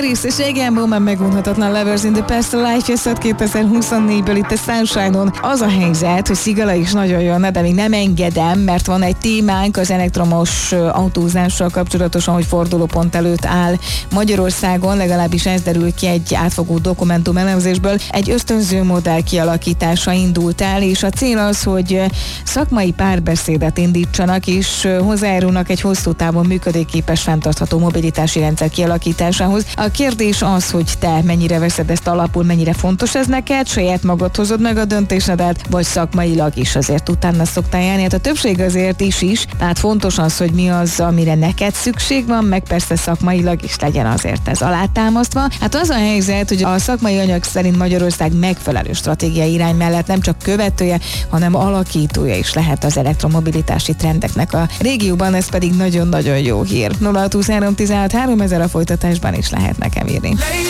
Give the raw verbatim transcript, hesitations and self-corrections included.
Harris és Egan Bowman megunhatatlan Lovers in the Past a Life Jösszött kétezer-huszonnégyből itt a Sunshine-on. Az a helyzet, hogy Szigala is nagyon jönne, de még nem engedem, mert van egy témánk az elektromos autózással kapcsolatosan, hogy fordulópont előtt áll Magyarországon, legalábbis ez derül ki egy átfogó dokumentum elemzésből. Egy ösztönző modell kialakítása indult el, és a cél az, hogy szakmai párbeszédet indítsanak, és hozzájárulnak egy hosszú távon működőképes, fenntartható mobilitási rendszer kialakításához. A kérdés az, hogy te mennyire veszed ezt alapul, mennyire fontos ez neked, saját magad hozod meg a döntésedet, vagy szakmailag is azért utána szoktál járni. Hát a többség azért is is, tehát fontos az, hogy mi az, amire neked szükség van, meg persze szakmailag is legyen azért ez alátámasztva. Hát az a helyzet, hogy a szakmai anyag szerint Magyarország megfelelő stratégiai irány mellett nem csak követője, hanem alakítója is lehet az elektromobilitási trendeknek a régióban, ez pedig nagyon-nagyon jó hír. nulla hat húsz három tizenhat háromezer a folytatásban is lehet nekem írni.